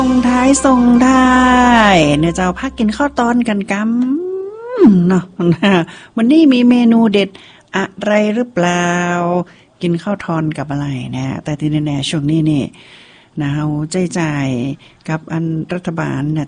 ส่งท้ายเนี่ยเจ้าพักกินข้าวตอนกันกำเนาะวันนี้มีเมนูเด็ดอะไรหรือเปล่ากินข้าวทอนกับอะไรนะแต่ที่แน่ๆช่วงนี้นี่นะเฮาใจกับอันรัฐบาลเนี่ย